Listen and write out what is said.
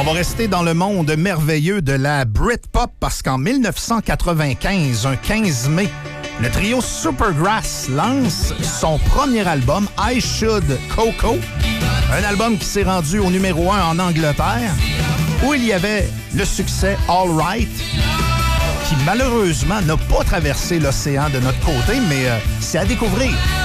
On va rester dans le monde merveilleux de la Britpop parce qu'en 1995, un 15 mai, le trio Supergrass lance son premier album, I Should Coco, un album qui s'est rendu au numéro 1 en Angleterre, où il y avait le succès All Right, qui malheureusement n'a pas traversé l'océan de notre côté, mais c'est à découvrir.